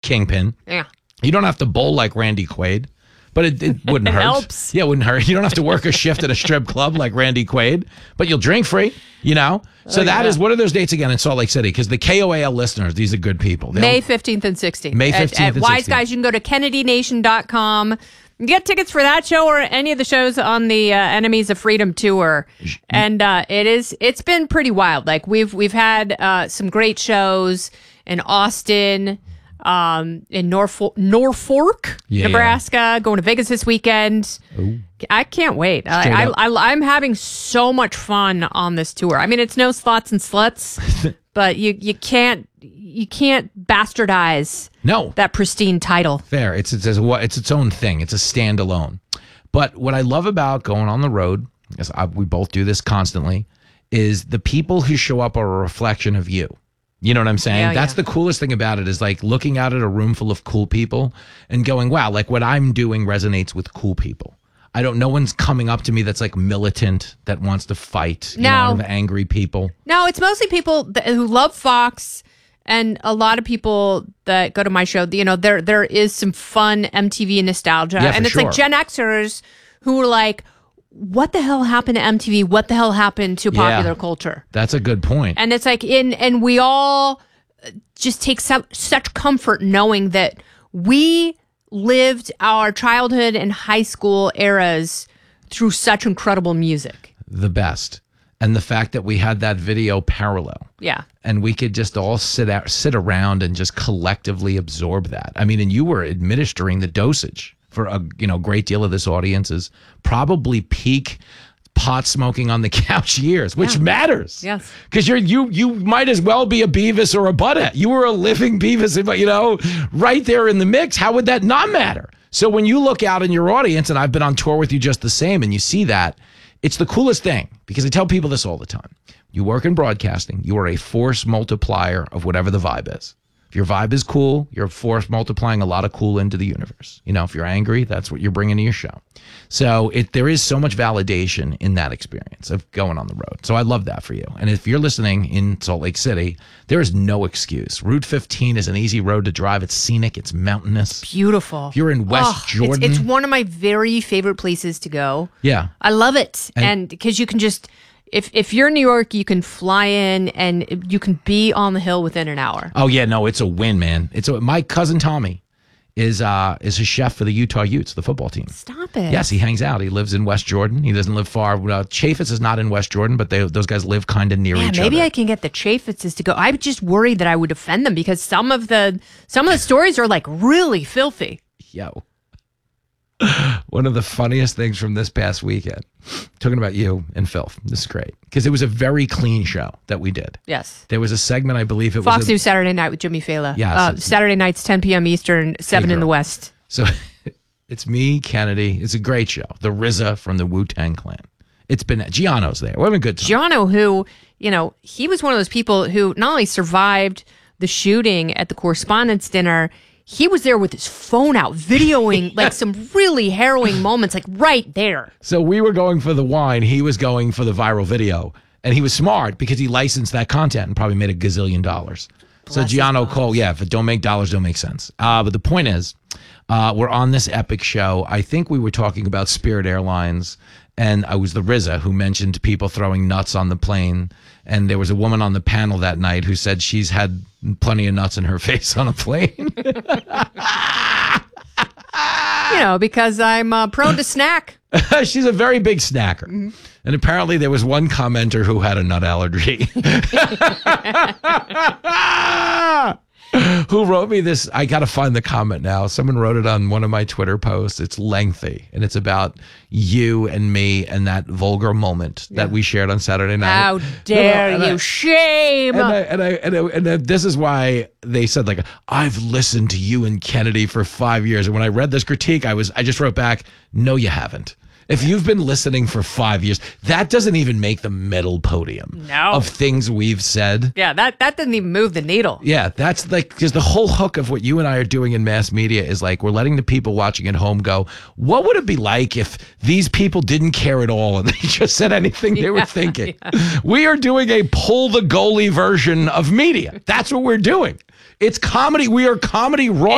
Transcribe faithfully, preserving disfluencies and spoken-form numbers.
kingpin. Yeah. You don't have to bowl like Randy Quaid, but it, it wouldn't It hurt. helps. Yeah, it wouldn't hurt. You don't have to work a shift at a strip club like Randy Quaid, but you'll drink free, you know? So Oh, that yeah. is, what are those dates again in Salt Lake City? Because the K O A L listeners, these are good people. They'll- May fifteenth and sixteenth. May At- fifteenth At, and Wise sixteenth. Guys, you can go to Kennedy Nation dot com. Get tickets for that show or any of the shows on the uh, Enemies of Freedom tour, and uh, it is it's been pretty wild. Like we've we've had uh, some great shows in Austin, um, in Norfolk, Norfolk, Yeah. Nebraska. Going to Vegas this weekend. I can't wait. I, Straight I, up. I I'm having so much fun on this tour. I mean, it's no slots and sluts, but you you can't you can't bastardize No. that pristine title. Fair. It's it's, it's it's its own thing. It's a standalone. But what I love about going on the road, as I, we both do this constantly, is the people who show up are a reflection of you. You know what I'm saying? Yeah, That's yeah. the coolest thing about it is like looking out at a room full of cool people and going, wow, like what I'm doing resonates with cool people. I don't, no one's coming up to me that's like militant, that wants to fight, you No. know, angry people. No, it's mostly people that, who love Fox, and a lot of people that go to my show. You know, there there is some fun M T V nostalgia, Yeah, and for it's like sure. Gen Xers who were like, "What the hell happened to M T V? What the hell happened to Yeah. popular culture?" That's a good point. And it's like in and we all just take some, such comfort knowing that we lived our childhood and high school eras through such incredible music. The best. And the fact that we had that video parallel. Yeah. And we could just all sit out, sit around and just collectively absorb that. I mean, and you were administering the dosage for a you know great deal of this audience's probably peak pot smoking on the couch years, which Yeah. matters. Yes. Because you're you you might as well be a Beavis or a Butthead. You were a living Beavis, but you know, right there in the mix. How would that not matter? So when you look out in your audience, and I've been on tour with you just the same, and you see that, it's the coolest thing because I tell people this all the time. You work in broadcasting, you are a force multiplier of whatever the vibe is. If your vibe is cool, you're force multiplying a lot of cool into the universe. You know, if you're angry, that's what you're bringing to your show. So it there is so much validation in that experience of going on the road. So I love that for you. And if you're listening in Salt Lake City, there is no excuse. Route fifteen is an easy road to drive. It's scenic. It's mountainous. Beautiful. If you're in West Oh, Jordan. It's, it's one of my very favorite places to go. Yeah. I love it. And- And because you can just, if, if you're in New York, you can fly in and you can be on the hill within an hour. Oh yeah, no, it's a win, man. It's a, my cousin Tommy is uh is a chef for the Utah Utes, the football team. Stop it. Yes, he hangs out. He lives in West Jordan. He doesn't live far. Uh, Chaffetz is not in West Jordan, but they, those guys live kind of near Yeah, each maybe other. I can get the Chaffetzes to go. I'm just worried that I would offend them because some of the some of the stories are like really filthy. Yo. One of the funniest things from this past weekend, talking about you and filth. This is great because it was a very clean show that we did. Yes. There was a segment, I believe it Fox was. A, News Saturday Night with Jimmy Fallon. Yes, Uh, it's- Saturday nights, ten p.m. Eastern, seven in girl. the West. so it's me, Kennedy. It's a great show. The R Z A from the Wu-Tang Clan. It's been Giano's there. We're having a good time. Giano, who, you know, he was one of those people who not only survived the shooting at the Correspondents' Dinner, he was there with his phone out, videoing like some really harrowing moments, like right there. So we were going for the wine. He was going for the viral video. And he was smart because he licensed that content and probably made a gazillion dollars. So Bless his Giano balls. Cole, yeah, if it don't make dollars, don't make sense. Uh, but the point is, uh, we're on this epic show. I think we were talking about Spirit Airlines, and I was the R Z A who mentioned people throwing nuts on the plane. And there was a woman on the panel that night who said she's had plenty of nuts in her face on a plane. You know, because I'm uh, prone to snack. She's a very big snacker. Mm-hmm. And apparently there was one commenter who had a nut allergy. Who wrote me this? I got to find the comment now. Someone wrote it on one of my Twitter posts. It's lengthy, and it's about you and me and that vulgar moment that we shared on Saturday night. How dare and you? I- Shame. And I, and I and I, and I, this is why they said, like, I've listened to you and Kennedy for five years, and when I read this critique, I was I just wrote back, no, you haven't. If you've been listening for five years, that doesn't even make the medal podium No. of things we've said. Yeah, that, that didn't even move the needle. Yeah, that's like, because the whole hook of what you and I are doing in mass media is like, we're letting the people watching at home go, what would it be like if these people didn't care at all and they just said anything they were thinking? We are doing a pull the goalie version of media. That's what we're doing. It's comedy. We are comedy raw.